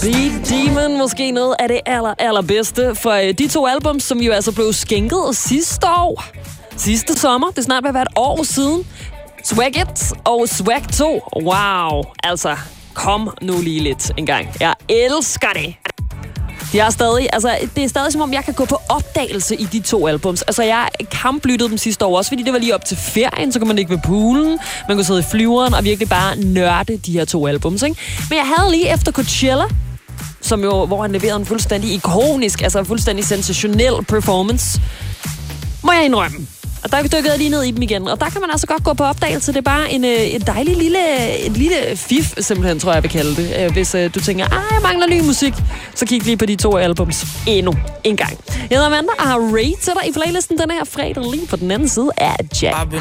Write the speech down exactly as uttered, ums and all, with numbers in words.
Deep Demon, måske noget af det aller, allerbedste for de to album, som jo altså blev skænket sidste år. Sidste sommer, det er snart ved at være et år siden. Swag et og Swag to. Wow, altså, kom nu lige lidt en gang. Jeg elsker det. De er stadig, altså, det er stadig som om, jeg kan gå på opdagelse i de to albums. Altså, jeg kamplyttede dem sidste år også, fordi det var lige op til ferien, så kunne man ikke ved poolen. Man kunne sidde i flyveren og virkelig bare nørde de her to albums, ikke? Men jeg havde lige efter Coachella, som jo, hvor han leverede en fuldstændig ikonisk, altså en fuldstændig sensationel performance, må jeg indrømme. Og der dykkede jeg lige ned i dem igen. Og der kan man altså godt gå på opdagelse. Det er bare en, en dejlig lille, en lille fif, simpelthen, tror jeg, jeg vil kalde det. Hvis uh, du tænker, ah, jeg mangler ny musik, så kig lige på de to albums endnu en gang. Jeg hedder Amanda og har Ray til dig i playlisten den her fredag lige på den anden side af Jack.